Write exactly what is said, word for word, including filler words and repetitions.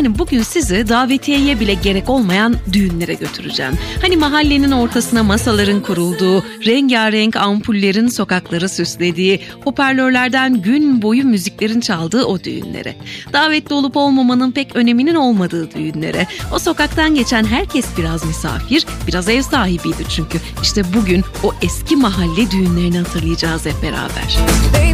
Yani bugün sizi davetiyeye bile gerek olmayan düğünlere götüreceğim. Hani mahallenin ortasına masaların kurulduğu, rengarenk ampullerin sokakları süslediği, hoparlörlerden gün boyu müziklerin çaldığı o düğünlere. Davetli olup olmamanın pek öneminin olmadığı düğünlere. O sokaktan geçen herkes biraz misafir, biraz ev sahibiydi çünkü. İşte bugün o eski mahalle düğünlerini hatırlayacağız hep beraber.